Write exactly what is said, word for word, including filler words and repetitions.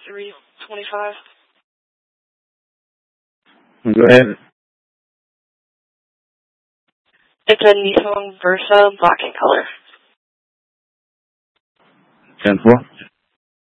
three twenty-five. Go ahead. It's a Nissan Versa, black in color. ten four.